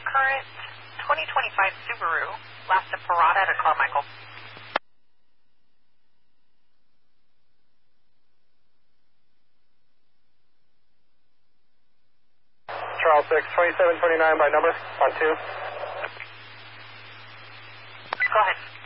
current 2025 Subaru, last at Parada at Carmichael. Charles 6, 2729 by number, on 2. Go ahead.